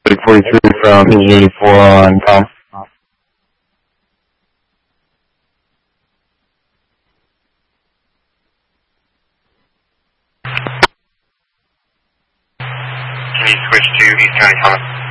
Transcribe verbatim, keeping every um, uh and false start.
forty-three from Page eighty-four on Tom. Can you switch to East County Common?